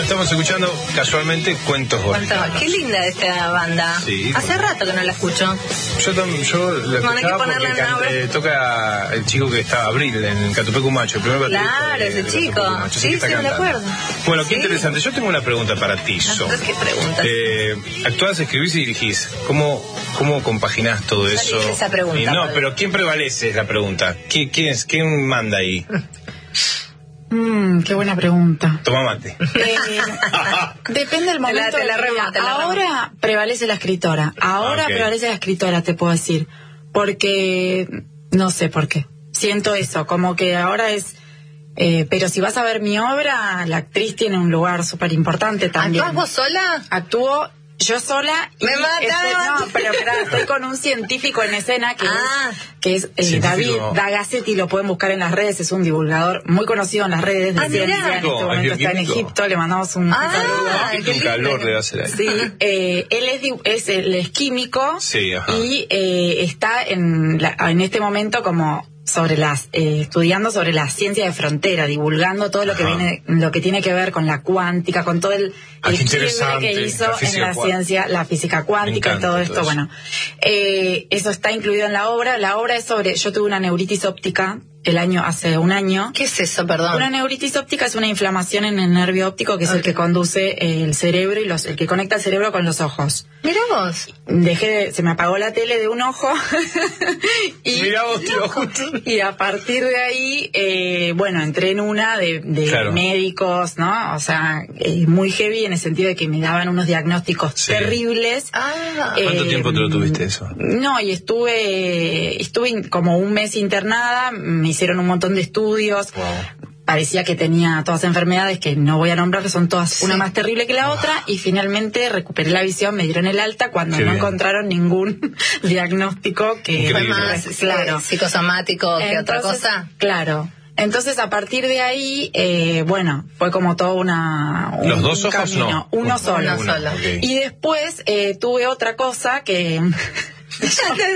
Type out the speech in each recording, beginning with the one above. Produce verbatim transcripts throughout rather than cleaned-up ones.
Estamos escuchando casualmente Cuentos Gorilas. Qué linda esta banda. Sí, hace porque... rato que no la escucho. Yo, tam, yo la no, escuchaba porque can, eh, toca el chico que estaba Abril en Catupecu Macho. El primer claro, ese de chico. Macho, sí, sí, me acuerdo. Bueno, sí. Qué interesante. Yo tengo una pregunta para ti, So. ¿Qué preguntas? Eh, actuás, escribís y dirigís. ¿Cómo, cómo compaginás todo eso? Esa pregunta, y no, Pablo. pero ¿quién prevalece? Es la pregunta. ¿Quién, quién, es, quién manda ahí? Mm, qué buena pregunta. Toma mate. Eh, depende del momento. Te la, te la rema, te la ahora rema. prevalece la escritora. Ahora okay. prevalece la escritora, te puedo decir. Porque no sé por qué. Siento eso, como que ahora es... Eh, pero si vas a ver mi obra, la actriz tiene un lugar súper importante también. ¿Actúas vos sola? Actúo yo sola y me mata, estoy, me mata. no, pero espera, estoy con un científico en escena que ah, es, que es eh, David Dagacetti, lo pueden buscar en las redes, es un divulgador muy conocido en las redes de ah, ciencia, en este momento está en Egipto, le mandamos un ah, saludo. Un calor debe hacer ahí. Sí, eh, él es, es, él es químico sí, ajá. y eh, está en, la, en este momento como sobre las eh, estudiando sobre la ciencia de frontera, divulgando todo lo que Ajá. viene, lo que tiene que ver con la cuántica, con todo el, ah, el quiebre que hizo la en la ciencia, la física cuántica y todo esto. Todo eso. Bueno, eh, eso está incluido en la obra. La obra es sobre, yo tuve una neuritis óptica el año hace un año. ¿Qué es eso, perdón? Una neuritis óptica es una inflamación en el nervio óptico que es okay. el que conduce eh, el cerebro y los, el que conecta el cerebro con los ojos. Mirá vos. Dejé de, se me apagó la tele de un ojo y, Mirá vos, y, y a partir de ahí, eh, bueno, entré en una de, de claro. médicos, ¿no? O sea, eh, muy heavy en el sentido de que me daban unos diagnósticos sí. terribles. Ah. ¿Cuánto eh, tiempo te lo tuviste eso? No, y estuve, estuve como un mes internada, me hicieron un montón de estudios. Wow. Parecía que tenía todas enfermedades que no voy a nombrar, que son todas sí. una más terrible que la otra, wow. y finalmente recuperé la visión, me dieron el alta cuando Qué no bien. encontraron ningún diagnóstico que fue más claro. psicosomático que Entonces, otra cosa. Claro. Entonces, a partir de ahí, eh, bueno, fue como todo una... Un, ¿Los dos un ojos camino. no? Uno Uno, solo. Uno solo. Okay. Y después eh, tuve otra cosa que... todo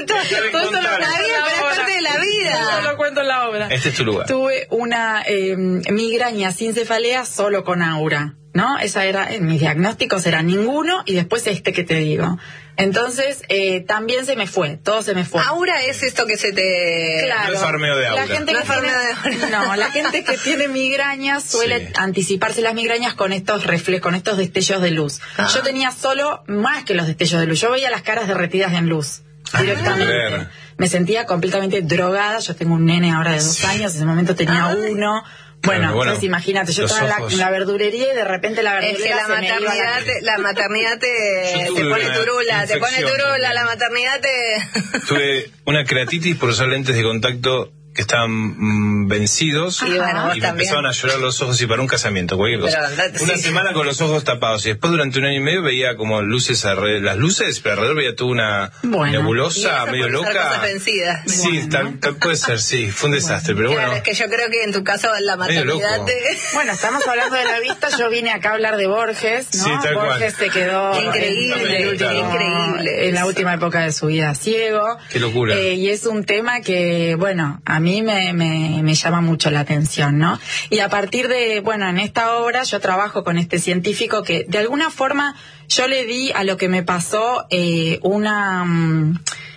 eso lo sabía, pero es parte de la vida. Eso lo cuento en la obra. Este es tu lugar. Tuve una eh, migraña sin cefalea solo con aura, ¿no? Esa era, eh, mis diagnósticos eran ninguno y después este que te digo. Entonces, eh, también se me fue, todo se me fue. Aura es esto que se te... Claro. No es farmeo de aura. La gente no que farmeo tiene... de aura. No, la gente que tiene migrañas suele sí. anticiparse las migrañas con estos reflejos, con estos destellos de luz. Ah. Yo tenía solo más que los destellos de luz. Yo veía las caras derretidas en luz. Directamente. Ah, me sentía completamente drogada. Yo tengo un nene ahora de dos sí. años, en ese momento tenía ah. uno. Bueno, claro, bueno, entonces imagínate, yo estaba en la, en la verdulería y de repente la verdurera es que la se me iba a maternidad, la... te, la maternidad te, te pone turula, te pone turula, la maternidad te... Tuve una creatitis por usar lentes de contacto que estaban mmm, vencidos y, bueno, y me empezaban a llorar los ojos y para un casamiento, cualquier cosa. Pero, una sí. semana con los ojos tapados y después durante un año y medio veía como luces alrededor, las luces, pero alrededor veía toda una bueno. nebulosa medio loca. Cosas vencidas. Sí, bueno. tal, tal puede ser, sí, fue un desastre, bueno. pero bueno. Claro, es que yo creo que en tu caso la maternidad te... Bueno, estamos hablando de la vista, yo vine acá a hablar de Borges, ¿no? Sí, tal Borges cual. se quedó increíble, en, el último, increíble. en la última época de su vida ciego. Qué locura. Eh, y es un tema que, bueno, a mí me, me me llama mucho la atención, ¿no? Y a partir de, bueno, en esta obra yo trabajo con este científico que de alguna forma yo le di a lo que me pasó eh, una... Um,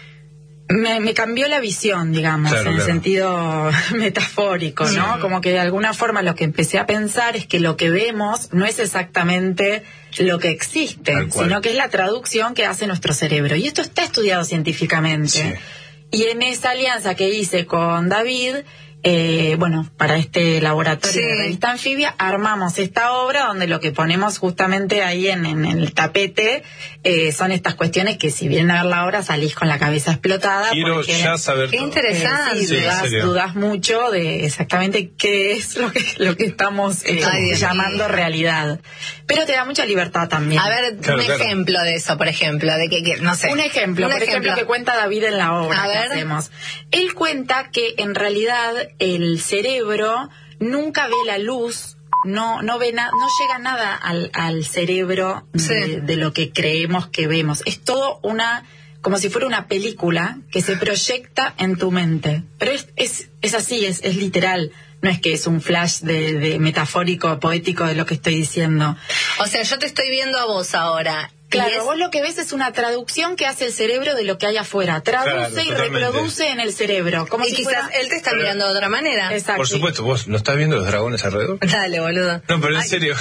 me, me cambió la visión, digamos, claro, en el claro. sentido metafórico, ¿no? Sí. Como que de alguna forma lo que empecé a pensar es que lo que vemos no es exactamente lo que existe, sino que es la traducción que hace nuestro cerebro. Y esto está estudiado científicamente. Sí. Y en esa alianza que hice con David, eh, bueno, para este laboratorio sí. de revista anfibia, armamos esta obra donde lo que ponemos justamente ahí en, en el tapete eh, son estas cuestiones que si vienen a ver la obra salís con la cabeza explotada. Quiero porque, ya saber qué todo. interesante. Eh, sí, sí, dudas, dudas mucho de exactamente qué es lo que, lo que estamos eh, Ay, llamando realidad. Pero te da mucha libertad también. A ver, claro, un claro. ejemplo de eso, por ejemplo, de que, que no sé. Un ejemplo, un por ejemplo, ejemplo que cuenta David en la obra a que ver. hacemos. Él cuenta que en realidad el cerebro nunca ve la luz, no no ve nada, no llega nada al, al cerebro de, sí. de lo que creemos que vemos. Es todo una, como si fuera una película que se proyecta en tu mente. Pero es es, es así, es, es literal. no es que es un flash de, de metafórico, poético de lo que estoy diciendo. O sea, yo te estoy viendo a vos ahora. Claro, es... vos lo que ves es una traducción que hace el cerebro de lo que hay afuera. Traduce claro, y totalmente. reproduce en el cerebro. Como y si quizás fuera... él te está pero... mirando de otra manera. Exacto. Por supuesto, vos no estás viendo los dragones alrededor. Dale, boludo. No, pero en Ay. serio.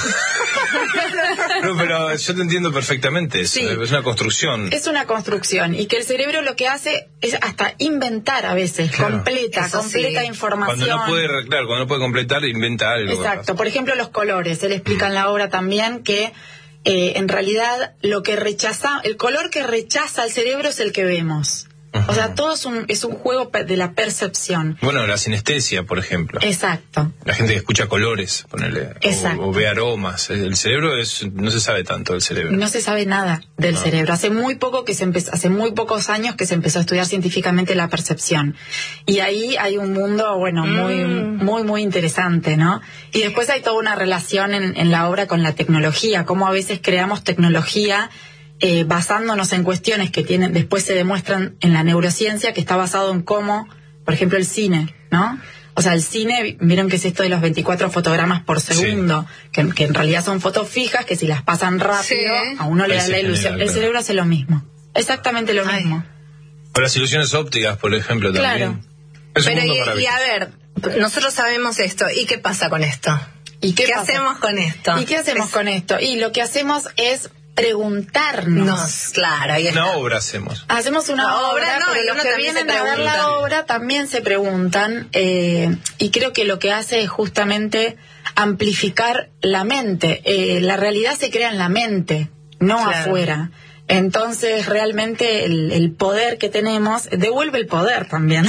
No, pero yo te entiendo perfectamente eso. Sí. Es una construcción. Es una construcción. Y que el cerebro lo que hace es hasta inventar a veces. Claro. Completa, eso completa sí. información. Cuando no puede, claro, cuando no puede completar, inventa algo. Exacto. Por ejemplo, los colores. Él explica en la obra también que Eh, en realidad lo que rechaza, el color que rechaza el cerebro es el que vemos. Uh-huh. O sea, todo es un, es un juego de la percepción. Bueno, la sinestesia, por ejemplo. Exacto. La gente que escucha colores, ponele, o, o ve aromas. El cerebro es, no se sabe tanto del cerebro. No se sabe nada del no. cerebro. Hace muy poco que se empezó, hace muy pocos años que se empezó a estudiar científicamente la percepción. Y ahí hay un mundo, bueno, muy, mm. muy, muy interesante, ¿no? Y después hay toda una relación en, en la obra con la tecnología, cómo a veces creamos tecnología Eh, basándonos en cuestiones que tienen después se demuestran en la neurociencia, que está basado en cómo, por ejemplo, el cine, ¿no? O sea, el cine, vieron que es esto de los veinticuatro fotogramas por segundo, sí. que, que en realidad son fotos fijas, que si las pasan rápido, sí. a uno le da la ilusión. Genial, el cerebro hace lo mismo, exactamente lo Ay. mismo. O las ilusiones ópticas, por ejemplo, también. Claro. Es un Pero mundo y, y a ver, nosotros sabemos esto, ¿y qué pasa con esto? ¿Y qué, ¿Qué pasa? hacemos con esto? ¿Y qué hacemos es... con esto? Y lo que hacemos es preguntarnos. Nos, claro, ahí está. Una obra hacemos. Hacemos una no, obra, obra no, pero los que vienen a ver la obra también se preguntan, eh, y creo que lo que hace es justamente amplificar la mente. Eh, la realidad se crea en la mente, no claro. afuera. Entonces, realmente, el, el poder que tenemos devuelve el poder también.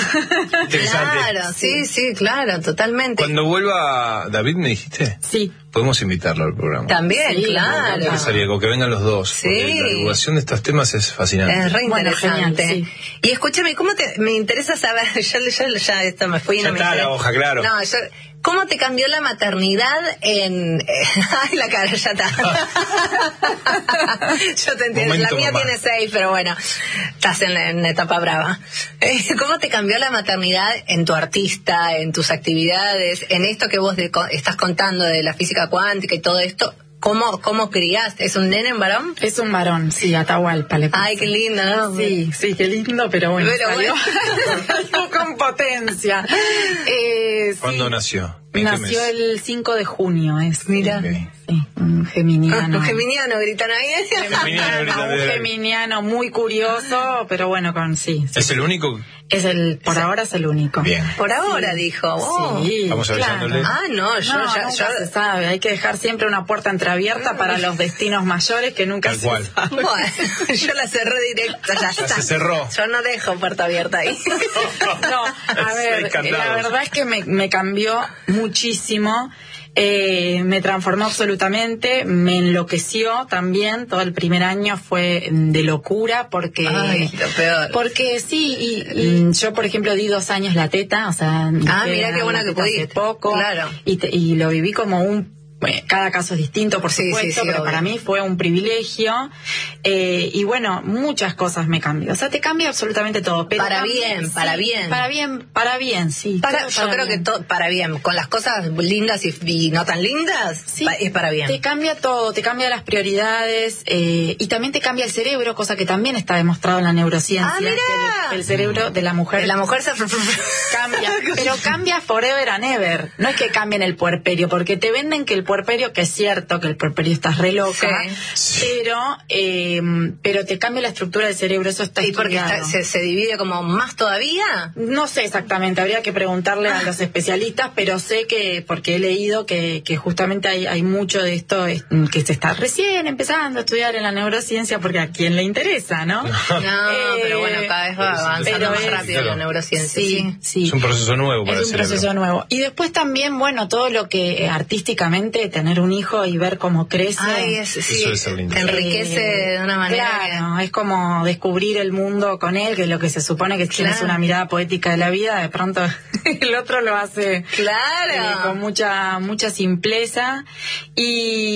Claro, sí, sí, claro, totalmente. Cuando vuelva David, ¿me dijiste? Sí. Podemos invitarlo al programa. También, sí, claro. Me interesaría que vengan los dos. Sí. La divulgación de estos temas es fascinante. Es re interesante. Bueno, genial, sí. Y escúchame, ¿cómo te, me interesa saber, ya, ya, ya esto me fui y ya no me está la hoja, claro. No, yo... ¿Cómo te cambió la maternidad en... Ay, la cara, ya está. Yo te entiendo. Momento, la mía mamá. Tiene seis, pero bueno, estás en, en etapa brava. ¿Cómo te cambió la maternidad en tu artista, en tus actividades, en esto que vos de, estás contando de la física cuántica y todo esto? ¿Cómo, ¿Cómo criaste? ¿Es un nene en varón? Es un varón, sí, Atahualpa le puse. Ay, qué lindo, ¿no? Sí, sí, qué lindo, pero bueno, pero salió, bueno. salió con potencia. Eh, ¿Cuándo sí. nació? Nació el cinco de junio, es. Mira. Okay. Sí, un geminiano. Un geminiano, gritan ahí. Geminiano, un geminiano muy curioso, pero bueno, con sí. sí. ¿Es el único? Es el, por es ahora el... es el único. Bien. Por ahora, sí. Dijo. Oh. Sí, vamos avisándole. Claro. Ah, no, yo no, ya, nunca yo... se sabe. Hay que dejar siempre una puerta entreabierta para los destinos mayores que nunca Tal se cual. sabe. Bueno, yo la cerré directo, ya está. Se cerró. Yo no dejo puerta abierta ahí. No, a ver, la verdad es que me, me cambió muchísimo. Eh, me transformó absolutamente, me enloqueció también. Todo el primer año fue de locura porque Ay, lo peor. Porque sí, y, y yo por ejemplo di dos años la teta, o sea, ah, mira qué buena que pudiste. Hace poco, claro. y, te, y lo viví como un cada caso es distinto, por sí, supuesto, sí, sí, pero obvio. Para mí fue un privilegio. Eh, y bueno, muchas cosas me cambian. O sea, te cambia absolutamente todo. Pero para también, bien, sí, para bien. Para bien, para bien, sí. Para, yo para creo bien. que todo para bien. Con las cosas lindas y, y no tan lindas, sí, pa, es para bien. Te cambia todo, te cambia las prioridades, eh, y también te cambia el cerebro, cosa que también está demostrado en la neurociencia. Ah, mira. Que el, el cerebro de la mujer... De la mujer se... cambia, pero cambia forever and ever. No es que cambie en el puerperio, porque te venden que el puerperio, que es cierto, que el puerperio está re loca, sí. pero eh, pero te cambia la estructura del cerebro, eso está ¿Y porque estudiado. está, se, se divide como más todavía? No sé exactamente, habría que preguntarle ah. a los especialistas, pero sé que, porque he leído que, que justamente hay, hay mucho de esto es, que se está recién empezando a estudiar en la neurociencia, porque a quién le interesa, ¿no? No, eh, pero bueno, cada vez va avanzando más es, rápido claro. la neurociencia. Sí, sí, sí. Es un proceso nuevo para Es un el proceso cerebro. nuevo. Y después también, bueno, todo lo que eh, artísticamente, tener un hijo y ver cómo crece. Ay, es, sí, eso debe ser lindo. Te enriquece de una manera. Claro, es como descubrir el mundo con él, que lo que se supone que claro. tienes una mirada poética de la vida, de pronto el otro lo hace claro. eh, con mucha mucha simpleza. Y,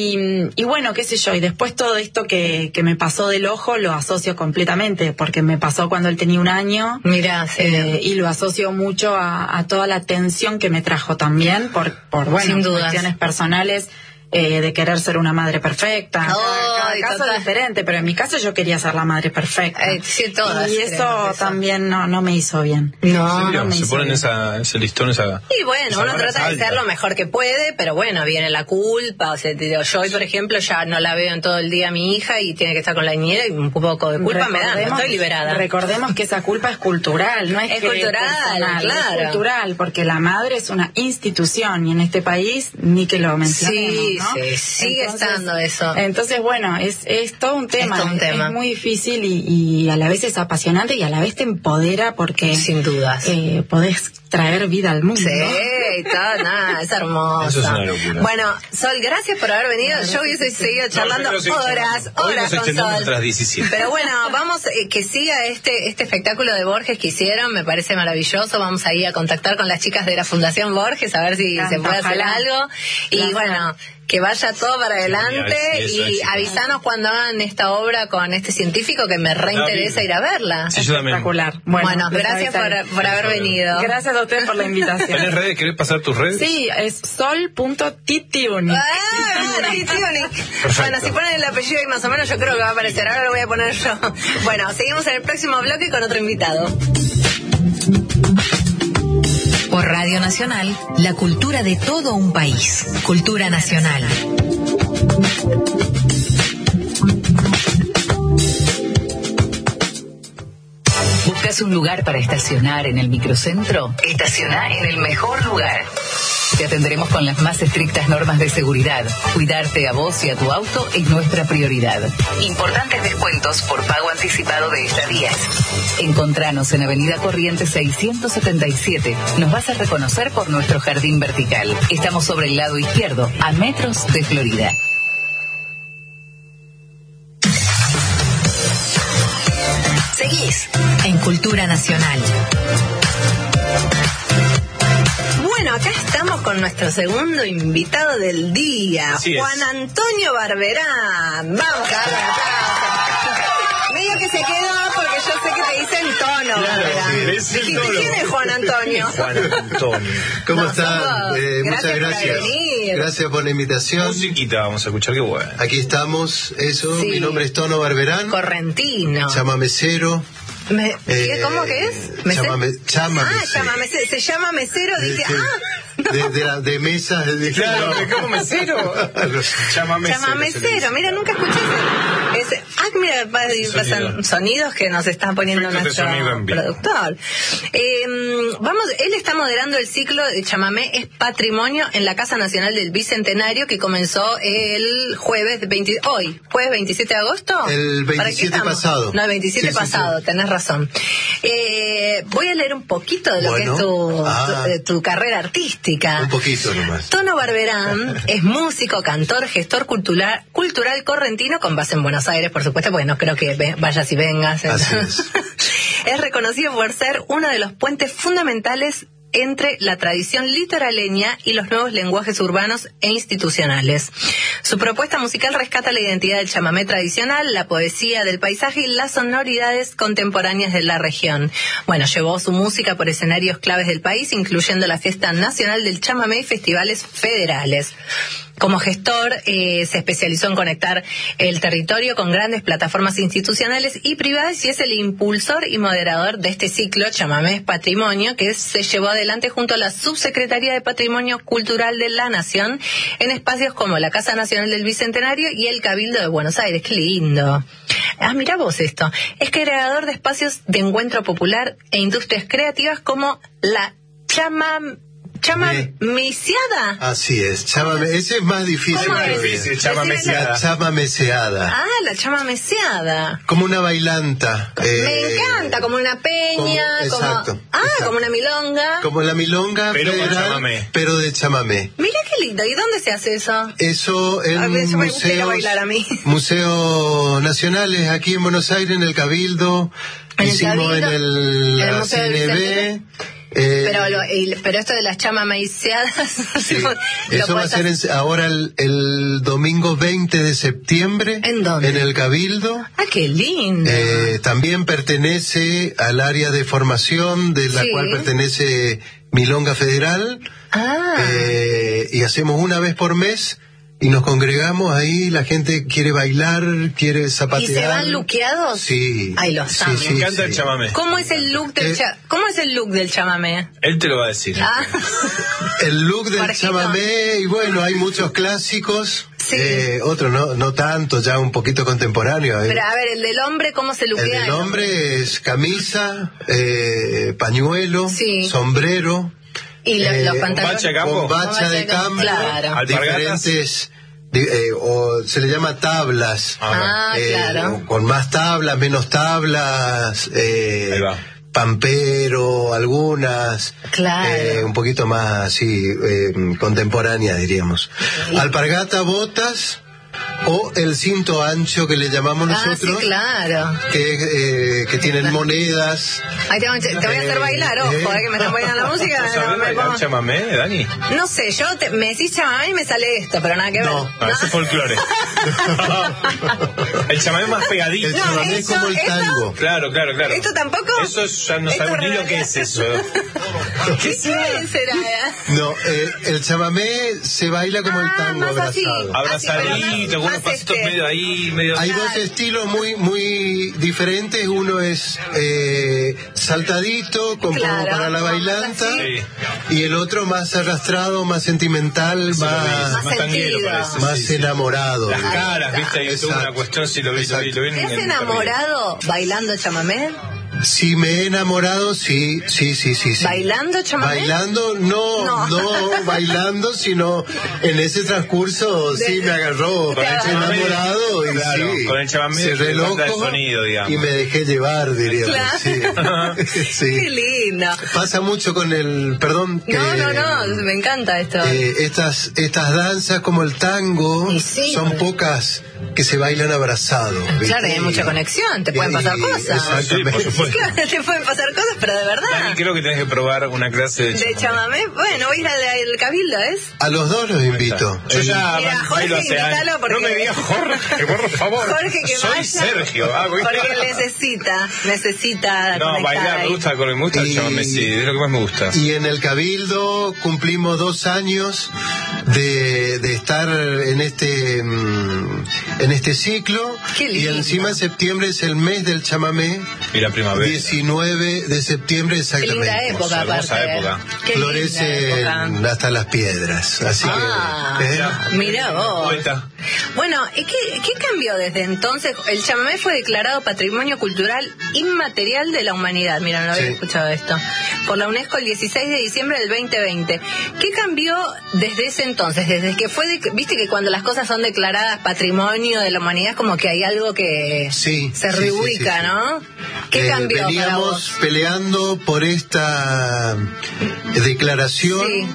y bueno, qué sé yo, y después todo esto que, que me pasó del ojo lo asocio completamente, porque me pasó cuando él tenía un año. Mirá, sí. eh, y lo asocio mucho a, a toda la tensión que me trajo también por, por bueno, Sin dudas. cuestiones personales. Eh, de querer ser una madre perfecta. Oh, cada cada caso total. es diferente, pero en mi caso yo quería ser la madre perfecta. Eh, sí, todas y eso queremos eso. también no, no me hizo bien. No, ¿En serio? no me Se hizo ponen bien. esa, ese listón, esa... Y bueno, esa uno vara trata de alta. ser lo mejor que puede, pero bueno, viene la culpa. O sea, te digo, yo hoy, por ejemplo, ya no la veo en todo el día a mi hija y tiene que estar con la niñera y un poco de culpa me da, no estoy liberada. Recordemos que esa culpa es cultural, no es, Es que cultural, personal, claro. es cultural, porque la madre es una institución y en este país ni que lo mencionemos, Sí, ¿no? sí, sigue Entonces, estando eso. Entonces, bueno, es, es todo un tema, Es todo un tema. es muy difícil y, y a la vez es apasionante y a la vez te empodera porque Sin dudas. eh, podés traer vida al mundo. Sí, ¿no? y todo, nada, es hermoso. Eso es una locura. Bueno, Sol, gracias por haber venido. Yo hubiese seguido charlando No, yo quiero seguir horas, charlando. Hoy horas nos con extendemos Sol. hasta las diecisiete. Pero bueno, vamos, eh, que siga este este espectáculo de Borges que hicieron, me parece maravilloso. Vamos ahí a contactar con las chicas de la Fundación Borges a ver si Encanta, se puede hacer ojalá. algo. Y Ojalá. bueno, que vaya todo para adelante sí, eso, y éxito. avisanos cuando hagan esta obra con este científico que me reinteresa ir a verla. Sí, yo también. Espectacular. Bueno, Bueno, les gracias por, avisaré. por haber venido. Gracias a ustedes por la invitación. ¿Tenés redes? ¿Querés pasar tus redes? Sí, es sol punto titiuni. Ah, sí, Tituni. Bueno, si ponen el apellido y más o menos yo creo que va a aparecer. Ahora lo voy a poner yo. Bueno, seguimos en el próximo bloque con otro invitado. Por Radio Nacional, la cultura de todo un país. Cultura Nacional. ¿Buscas un lugar para estacionar en el microcentro? Estaciona en el mejor lugar. Te atenderemos con las más estrictas normas de seguridad. Cuidarte a vos y a tu auto es nuestra prioridad. Importantes descuentos por pago anticipado de estadías. Encontranos en Avenida Corrientes seiscientos setenta y siete. Nos vas a reconocer por nuestro jardín vertical. Estamos sobre el lado izquierdo, a metros de Florida. Seguís en Cultura Nacional. Bueno, acá estamos con nuestro segundo invitado del día, Así es. Juan Antonio Barberán. Vamos a darle un aplauso. Medio que se quedó porque yo sé que te dicen tono, Barberán. sí, es el Dijiste, tono. ¿quién es Juan Antonio? Juan Antonio. ¿Cómo No, están? somos- Eh, gracias muchas por gracias. venir. Gracias por la invitación. Musiquita vamos a escuchar, qué bueno. Aquí estamos, eso. Sí. Mi nombre es Tono Barberán. Correntino. Chamamecero. Me- Eh, ¿qué- ¿Cómo que es? chamame- Ah, chamamecero. chamamecero. Se llama mesero, dije, Sí. ah. De, de, la- de mesas. De, Claro, me como mesero. Llámame Chamamecero, mira, nunca escuché ese. ese- ah, mira, va- pasan Sonido. sonidos que nos está poniendo Efectos de nuestro sonido en vivo. productor. Eh, vamos, él está moderando el ciclo de Chamamé es Patrimonio en la Casa Nacional del Bicentenario que comenzó el jueves veinte, hoy, jueves veintisiete de agosto. El ¿Para qué veintisiete estamos? pasado. No, el veintisiete Sí, sí, pasado, sí. tenés razón. Eh, voy a leer un poquito de lo Bueno. que es tu, Ah. tu, eh, tu carrera artística. Un poquito nomás. Tono Barberán es músico, cantor, gestor cultural, cultural correntino con base en Buenos Aires, por supuesto, porque no creo que ve- vayas y vengas. Así es. Es reconocido por ser uno de los puentes fundamentales entre la tradición litoraleña y los nuevos lenguajes urbanos e institucionales. Su propuesta musical rescata la identidad del chamamé tradicional, la poesía del paisaje y las sonoridades contemporáneas de la región. Bueno, llevó su música por escenarios claves del país, incluyendo la Fiesta Nacional del Chamamé y festivales federales. Como gestor, eh, se especializó en conectar el territorio con grandes plataformas institucionales y privadas y es el impulsor y moderador de este ciclo Chamamé es Patrimonio, que se llevó adelante junto a la Subsecretaría de Patrimonio Cultural de la Nación en espacios como la Casa Nacional del Bicentenario y el Cabildo de Buenos Aires. ¡Qué lindo! Ah, mira vos esto. Es creador de espacios de encuentro popular e industrias creativas como la Chama... ¿Chamameciada? Así es. Chamame, ese es más difícil. ¿Cómo todavía. es? Difícil, chamameciada. La chamameceada. Ah, la chamameciada. Como una bailanta. Me eh, encanta, como una peña, como- como... exacto, ah, exacto. como una milonga. Como la milonga Pero con federal, chamamé. pero de chamamé. Mira qué lindo. ¿Y dónde se hace eso? Eso en A ver, eso me gustaría museos, bailar a mí. museos nacionales aquí en Buenos Aires, en el Cabildo, ¿En el hicimos Cabildo? en el, ¿En el la Museo del C N B. Bicentenario? eh, Pero, lo, y- pero esto de las chamameceadas... sí, lo eso va a puedes ser en- ahora el, el domingo veinte de septiembre. ¿En dónde? En el Cabildo. Ah, qué lindo. Eh, también pertenece al área de formación de la Sí. cual pertenece Milonga Federal. Ah. Eh, y hacemos una vez por mes y nos congregamos ahí, la gente quiere bailar, quiere zapatear. ¿Y se van luqueados? Sí. Ay, los sí, amo. sí, Me encanta sí. el chamamé. ¿Cómo es el look del Eh, cha- ¿Cómo es el look del chamamé? Él te lo va a decir. Ah. El look del Marquito. chamamé, y bueno, hay muchos clásicos, Sí. eh, otros no, no tanto, ya un poquito contemporáneo. eh. Pero a ver, el del hombre, ¿cómo se El luquea? del hombre es camisa, eh, pañuelo, Sí. sombrero, Y lo- eh, los pantalones. bacha de campo. con bacha de campo, Claro. Alpargatas. diferentes, di- eh, o se le llama tablas, Ah, eh, claro. con más tablas, menos tablas, eh, Ahí va. pampero, algunas, Claro. eh, un poquito más así, eh, contemporánea diríamos. Alpargata, botas, o el cinto ancho que le llamamos Ah, sí, nosotros, claro. que, eh, que tienen monedas. Ay, te, te voy a hacer bailar, ojo, Eh, eh, que me están bailando la música. ¿No no, sabés me bailar pongo- chamamé, Dani? No sé, yo te- me decís chamamé y me sale esto, pero nada que ver. No, No, ese es folclore. El chamamé más pegadito. El No, chamamé es eso- como el eso- tango. Claro, claro, claro. ¿Esto tampoco? Eso es- ya no Esto sabemos ni es lo que es eso. ¿Qué será? No, eh, el chamamé se baila como el Ah, tango más así. abrazado. Abrazadito, con unos Más pasitos este. medio ahí, medio... Hay dos estilos muy muy diferentes. Uno es eh, saltadito, como Claro, para la como bailanta, así. y el otro más arrastrado, más sentimental, Eso lo vi, más, Más más tanguero sentido. parece. más sí, sí. enamorado. Las caras, viste, hay toda una Exacto. cuestión, si lo vi, lo vi, lo vi. ¿Te en has el enamorado bailando chamamé? Si me he enamorado, sí, sí, sí, sí. sí. ¿Bailando chamamé? Bailando, no, No. no, bailando, sino en ese transcurso De- sí me agarró Te agarró. enamorado y Claro, sí. con el chamamé cerré el le falta el ojo sonido, digamos. y me dejé llevar, diríamos. Claro. Sí. Sí. Qué lindo. Pasa mucho con el, perdón, que No, no, no, me encanta esto. eh, estas estas danzas como el tango Y sí. son pocas que se bailan abrazados. ¿viste? Claro, hay mucha conexión, te pueden Y- pasar y- cosas. Exactamente. Sí, por supuesto. Claro, te pueden pasar cosas, pero de Dani, verdad. creo que tenés que probar una clase de De chamamé. chamamé, bueno, voy a ir al al cabildo, ¿es? A los dos los invito. Yo ya Mira, ba- Jorge, bailo hace invítalo años. porque- No me digas Jorge, por favor. Jorge que Soy vaya. Sergio. Ah, voy- Porque necesita, necesita No, conectar bailar, ahí. me gusta, con- me gusta el Y- chamamé, sí, es lo que más me gusta. Y en el Cabildo cumplimos dos años de, de estar en este mm, en este ciclo. Qué Y lindo. encima septiembre es el mes del chamamé. Y la primavera. diecinueve de septiembre Qué exactamente. linda época, hermosa aparte. época. Qué linda Florecen época. hasta las piedras. Así Ah, que. ¿eh? mira vos. Poeta. Bueno, ¿y qué, qué cambió desde entonces? El chamamé fue declarado Patrimonio Cultural Inmaterial de la Humanidad. Mira, no había Sí. escuchado esto. Por la UNESCO el dieciséis de diciembre del veinte veinte. ¿Qué cambió desde ese entonces? Desde que fue, de- viste que cuando las cosas son declaradas Patrimonio de la Humanidad es como que hay algo que Sí, se sí, reubica, sí, sí, sí. ¿no? ¿Qué Eh, cambió para veníamos vos? peleando por esta declaración. Sí.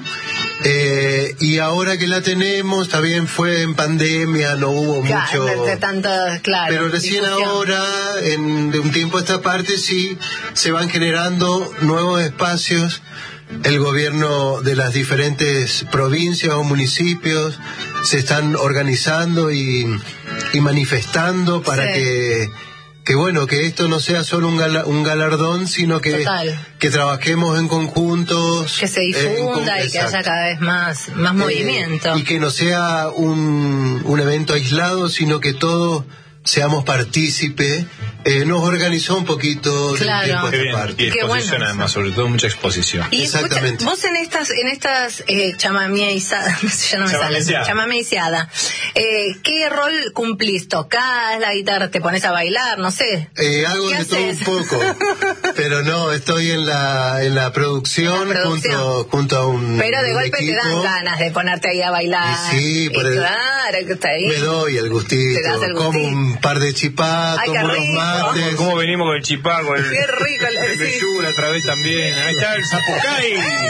Eh, y ahora que la tenemos, también fue en pandemia, no hubo Claro, mucho. de- de tanto, claro, Pero recién difusión. ahora, en, de un tiempo a esta parte, sí se van generando nuevos espacios. El gobierno de las diferentes provincias o municipios se están organizando y, y manifestando para Sí. que, que bueno, que esto no sea solo un, gala- un galardón, sino que, Total. que trabajemos en conjuntos. Que se en difunda con- y que haya exacto. cada vez más, más movimiento. Eh, y que no sea un, un evento aislado, sino que todos seamos partícipes. Eh, nos organizó un poquito Claro. de tiempo a Qué esta bien. parte. Y Qué exposición bueno además, sobre todo mucha exposición. Y escucha, Exactamente. vos en estas, en estas eh, chamameizadas, ya no me sale, Chamameseada. chamameseada, eh, ¿qué rol cumplís? ¿Tocás la guitarra? ¿Te pones a bailar? No sé. Eh, hago ¿Qué de todo haces? un poco, pero no, estoy en la en la producción, En la producción. junto junto a un Pero de un golpe te dan equipo. ganas de ponerte ahí a bailar. Y sí, por el- claro, que está ahí. Me doy el gustito, Te das el como gustito. un par de chipá, Ay, qué tomo unos rico. mates. ¿Cómo venimos con el chipá, con el, Qué rico el- el sí. Bellura otra vez también? Ahí está el Zapucay.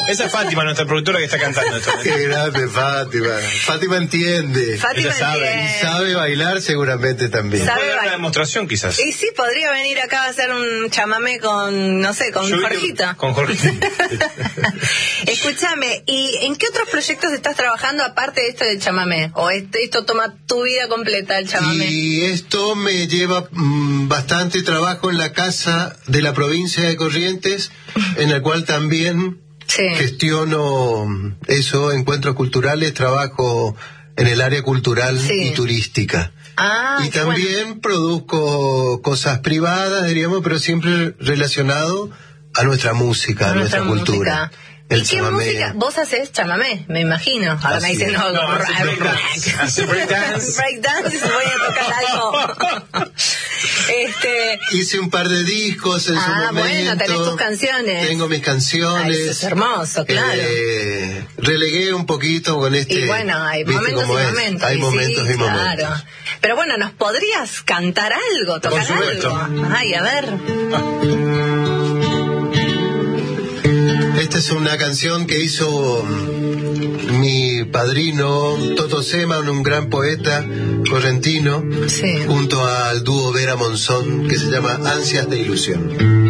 Esa es Fátima, nuestra productora que está cantando esto. Qué grande Fátima. Fátima entiende. Fátima Ella sabe. entiende. Y sabe bailar seguramente también. Sabe Puede dar una bailar. demostración quizás. Y sí, podría venir acá a hacer un chamamé con, no sé, con Yo vi que- Jorgito. Con Jorgito. Escúchame, ¿y en qué otros proyectos estás trabajando aparte de esto del chamamé? ¿O este- esto toma tu vida completa, el chamamé? Y esto me lleva mm, bastante trabajo en la casa de la provincia de Corrientes, en el cual también Sí. gestiono mm, eso, encuentros culturales, trabajo en el área cultural Sí. y turística. Ah, y qué también bueno. produzco cosas privadas, diríamos, pero siempre relacionado a nuestra música, a nuestra, cultura. música. El ¿Y qué chamamé. música? Vos haces chamamé, me imagino. Ahora me Así dicen, es. no, No, hace rock. breakdance. Hace breakdance. Breakdance, voy a tocar algo. este, Hice un par de discos en Ah, su momento. bueno, tenés tus canciones. Tengo mis canciones. Ay, eso es hermoso, claro. Eh, relegué un poquito con este. y bueno, hay ¿viste momentos y cómo es? momentos. Hay y momentos sí, y momentos. claro. Pero bueno, ¿nos podrías cantar algo, tocar Por supuesto. algo? Ay, a ver. Esta es una canción que hizo mm, mi padrino Toto Seman, un gran poeta correntino, Sí. junto al dúo Vera Monzón, que se llama Ansias de Ilusión.